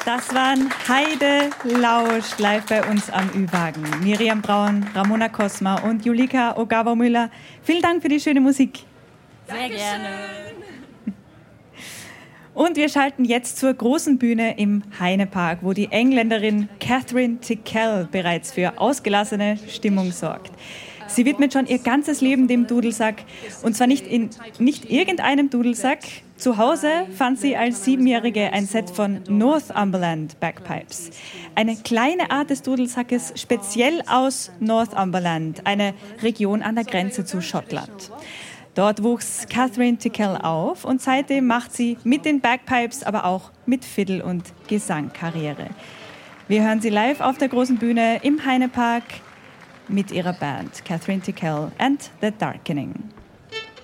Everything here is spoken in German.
Das waren Heide Lausch live bei uns am Ü-Wagen. Miriam Braun, Ramona Kosma und Julika Ogawa-Müller. Vielen Dank für die schöne Musik. Sehr gerne. Und wir schalten jetzt zur großen Bühne im Heinepark, wo die Engländerin Catherine Tickell bereits für ausgelassene Stimmung sorgt. Sie widmet schon ihr ganzes Leben dem Dudelsack. Und zwar nicht irgendeinem Dudelsack. Zu Hause fand sie als 7-Jährige ein Set von Northumberland Bagpipes. Eine kleine Art des Dudelsackes, speziell aus Northumberland, eine Region an der Grenze zu Schottland. Dort wuchs Catherine Tickell auf und seitdem macht sie mit den Bagpipes, aber auch mit Fiddle und Gesang Karriere. Wir hören sie live auf der großen Bühne im Heinepark mit ihrer Band Catherine Tickell and the Darkening.